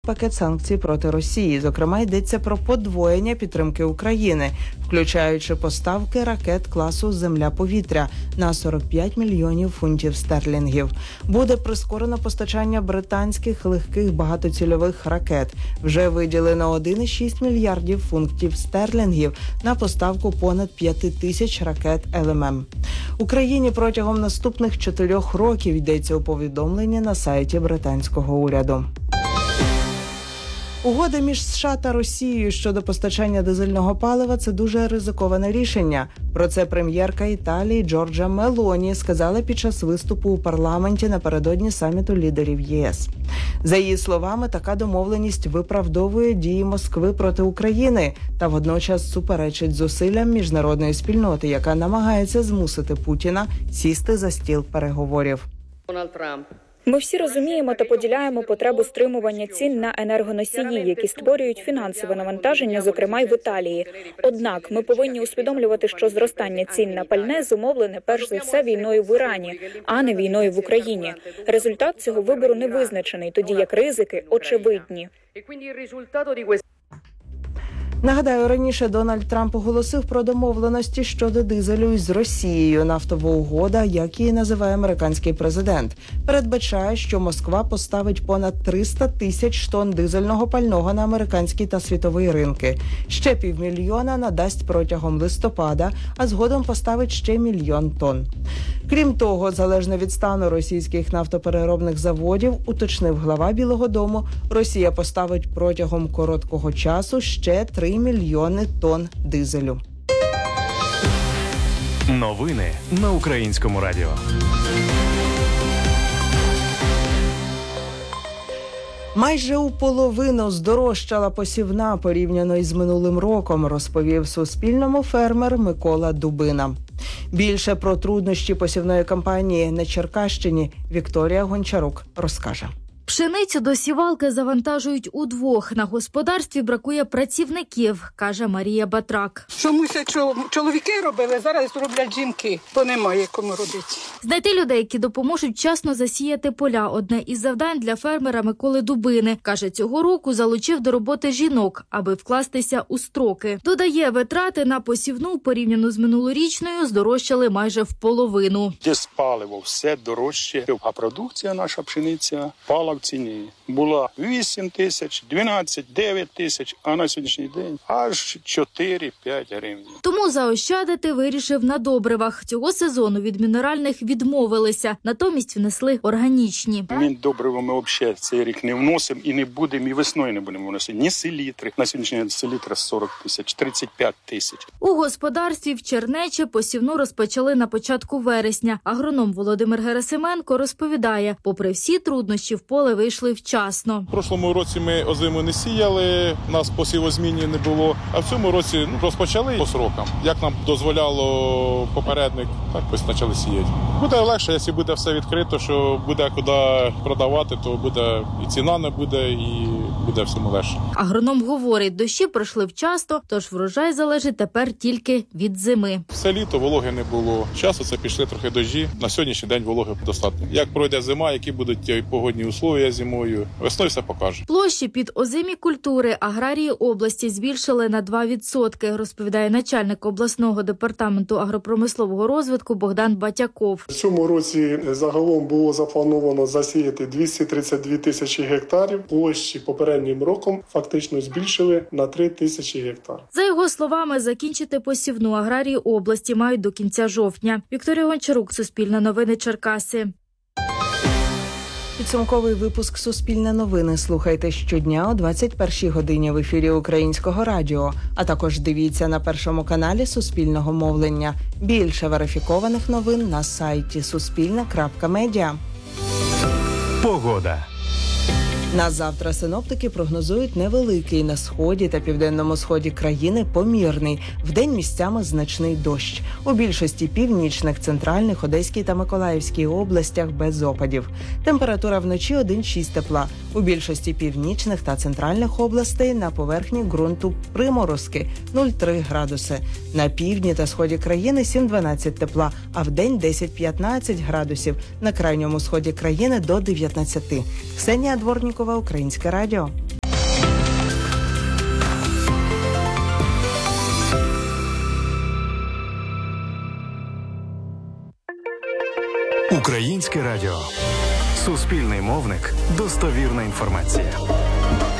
пакет санкцій проти Росії. Зокрема, йдеться про подвоєння підтримки України, включаючи поставки ракет класу «Земля-повітря» на 45 мільйонів фунтів стерлінгів. Буде прискорено постачання британських легких багатоцільових ракет. Вже виділено 1,6 мільярдів фунтів стерлінгів на поставку понад 5 тисяч ракет ЛММ. Україні протягом наступних 4 років, йдеться у повідомленні на сайті британського уряду. Угода між США та Росією щодо постачання дизельного палива – це дуже ризиковане рішення. Про це прем'єрка Італії Джорджа Мелоні сказала під час виступу у парламенті напередодні саміту лідерів ЄС. За її словами, така домовленість виправдовує дії Москви проти України та водночас суперечить зусиллям міжнародної спільноти, яка намагається змусити Путіна сісти за стіл переговорів. Ми всі розуміємо та поділяємо потребу стримування цін на енергоносії, які створюють фінансове навантаження, зокрема й в Італії. Однак ми повинні усвідомлювати, що зростання цін на пальне зумовлене перш за все війною в Ірані, а не війною в Україні. Результат цього вибору не визначений, тоді як ризики очевидні. Нагадаю, раніше Дональд Трамп оголосив про домовленості щодо дизелю із Росією. Нафтова угода, як її називає американський президент, передбачає, що Москва поставить понад 300 тисяч тонн дизельного пального на американський та світовий ринки. Ще 500 000 надасть протягом листопада, а згодом поставить ще 1 мільйон тонн. Крім того, залежно від стану російських нафтопереробних заводів, уточнив глава Білого дому, Росія поставить протягом короткого часу ще 3 мільйони тонн дизелю. Новини на Українському радіо. Майже у половину здорожчала посівна порівняно із минулим роком, розповів Суспільному фермер Микола Дубина. Більше про труднощі посівної кампанії на Черкащині Вікторія Гончарук розкаже. Пшеницю до сівалки завантажують удвох. На господарстві бракує працівників, каже Марія Батрак. Чомусь, якщо чоловіки робили, зараз роблять жінки, то немає кому робити. Знайти людей, які допоможуть вчасно засіяти поля – одне із завдань для фермера Миколи Дубини. Каже, цього року залучив до роботи жінок, аби вкластися у строки. Додає, витрати на посівну порівняно з минулорічною здорожчали майже в половину. Десь паливо все дорожче, а продукція наша пшениця пала в ціні. Була 8 тисяч, 12, 9 тисяч, а на сьогоднішній день аж 4-5 гривень. Тому заощадити вирішив на добривах. Цього сезону від мінеральних відмовилися, натомість внесли органічні. Міндобриво ми взагалі цей рік не вносимо і не будемо, і весною не будемо вносити. Ні селітри. На сьогоднішній день селітра 40 тисяч, 35 тисяч. У господарстві в Чернечі посівну розпочали на початку вересня. Агроном Володимир Герасименко розповідає, попри всі труднощі, в поле вийшли вчасно. В прошлому році ми озиму не сіяли, у нас посівозміні не було, а в цьому році розпочали по срокам. Як нам дозволяло попередник, так ось почали сіяти. Буде легше, якщо буде все відкрито, що буде куди продавати, то буде і ціна не буде, і буде всьому легше. Агроном говорить, дощі пройшли вчасно, тож врожай залежить тепер тільки від зими. Все літо вологи не було. Часто це пішли трохи дощі. На сьогоднішній день вологи достатньо. Як пройде зима, які будуть погодні условия зимою, весною все покаже. Площі під озимі культури аграрії області збільшили на 2%, розповідає начальник обласного департаменту агропромислового розвитку Богдан Батяков. В цьому році загалом було заплановано засіяти 232 тисячі гектарів. Площі попереднім роком фактично збільшили на 3 тисячі гектар. За його словами, закінчити посівну аграрії області мають до кінця жовтня. Вікторія Гончарук, Суспільне новини, Черкаси. Підсумковий випуск «Суспільне новини» слухайте щодня о 21-й годині в ефірі Українського радіо, а також дивіться на Першому каналі Суспільного мовлення. Більше верифікованих новин на сайті suspilne.media. Погода. На завтра синоптики прогнозують невеликий на сході та південному сході країни помірний. Вдень місцями значний дощ. У більшості північних, центральних, Одеській та Миколаївській областях без опадів. Температура вночі 1,6 тепла. У більшості північних та центральних областей на поверхні ґрунту приморозки 0,3 градуси. На півдні та сході країни 7-12 тепла, а вдень 10-15 градусів. На крайньому сході країни до 19. Ксенія Дворнікова, Українське радіо. Українське радіо. Суспільний мовник. Достовірна інформація.